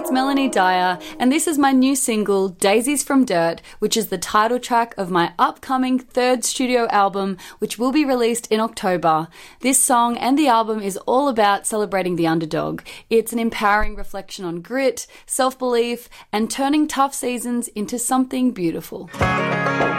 it's Melanie Dyer, and this is my new single, Daisies from Dirt, which is the title track of my upcoming third studio album, which will be released in October. This song and the album is all about celebrating the underdog. It's an empowering reflection on grit, self-belief, and turning tough seasons into something beautiful.